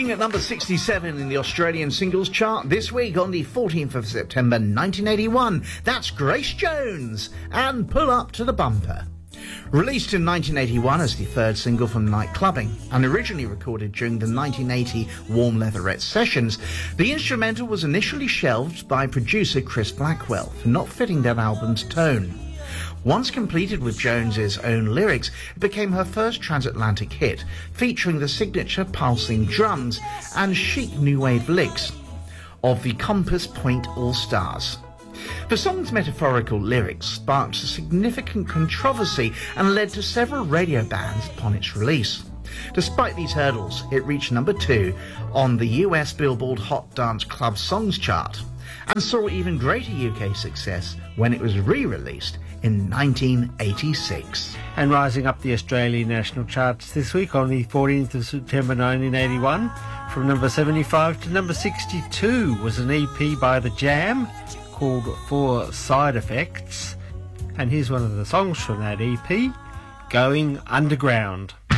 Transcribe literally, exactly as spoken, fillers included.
Peaking at number sixty-seven in the Australian singles chart this week on the fourteenth of September nineteen eighty-one. That's Grace Jones and Pull Up to the Bumper. Released in nineteen eighty-one as the third single from Night Clubbing and originally recorded during the nineteen eighty Warm Leatherette sessions, the instrumental was initially shelved by producer Chris Blackwell for not fitting that album's tone. Once completed with Jones's own lyrics, it became her first transatlantic hit, featuring the signature pulsing drums and chic new wave licks of the Compass Point All-Stars. The song's metaphorical lyrics sparked a significant controversy and led to several radio bans upon its release. Despite these hurdles, it reached number two on the U S Billboard Hot Dance Club Songs chart and saw even greater U K success when it was re-released in nineteen eighty-six. And rising up the Australian national charts this week on the fourteenth of September nineteen eighty-one, from number seventy-five to number sixty-two was an E P by The Jam called For Side Effects. And here's one of the songs from that E P, Going Underground.